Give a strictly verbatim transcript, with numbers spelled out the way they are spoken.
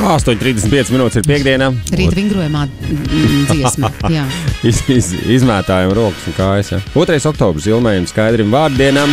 astoņi trīsdesmit pieci minūtes ir piekdienā. Rīt vingrojumā dziesma, jā. iz, iz, izmētājam rokas un kājas, jā. otrais oktobrs Ilmai un Skaidrim vārdienām.